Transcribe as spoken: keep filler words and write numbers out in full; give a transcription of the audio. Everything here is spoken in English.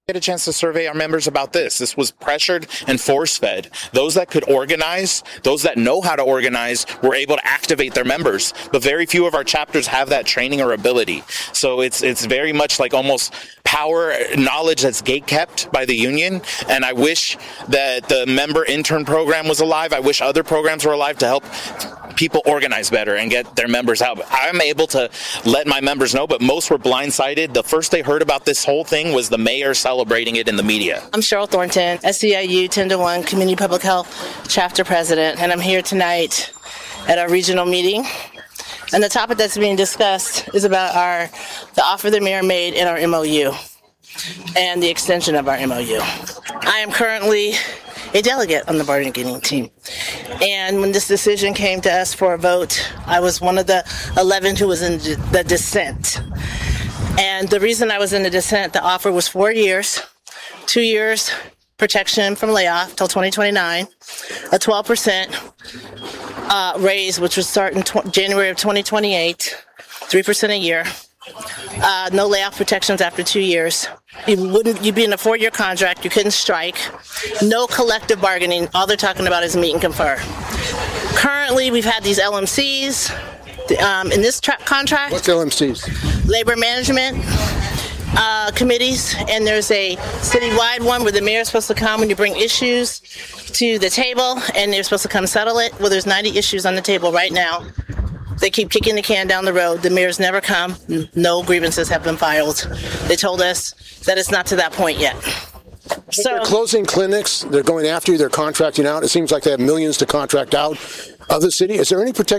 Get a chance to survey our members about this. This was pressured and force-fed. Those that could organize, those that know how to organize, were able to activate their members. But very few of our chapters have that training or ability. So it's it's very much like almost power, knowledge that's gatekept by the union. And I wish that the member intern program was alive. I wish other programs were alive to help people organize better and get their members out. I'm able to let my members know, but most were blindsided. The first they heard about this whole thing was the mayor celebrating it in the media. I'm Cheryl Thornton, S E I U ten to one Community Public Health Chapter President, and I'm here tonight at our regional meeting. And the topic that's being discussed is about our the offer the mayor made in our M O U and the extension of our M O U. I am currently a delegate on the bargaining team. And when this decision came to us for a vote, I was one of the eleven who was in the dissent. And the reason I was in the dissent, the offer was four years, two years protection from layoff till twenty twenty-nine, a twelve percent uh, raise, which would start in tw- January of twenty twenty-eight, three percent a year. Uh, no layoff protections after two years. You wouldn't. You'd be in a four-year contract. You couldn't strike. No collective bargaining. All they're talking about is meet and confer. Currently, we've had these L M Cs um, in this tra- contract. What's L M Cs? Labor management uh, committees, and there's a citywide one where the mayor is supposed to come when you bring issues to the table, and they're supposed to come settle it. Well, there's ninety issues on the table right now. They keep kicking the can down the road. The mayor's never come. No grievances have been filed. They told us that it's not to that point yet. So they're closing clinics. They're going after you. They're contracting out. It seems like they have millions to contract out of the city. Is there any protection